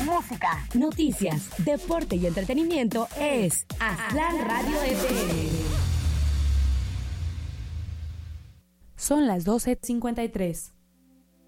música, noticias, deporte y entretenimiento es Aztlán Radio FM. Son las 12:53.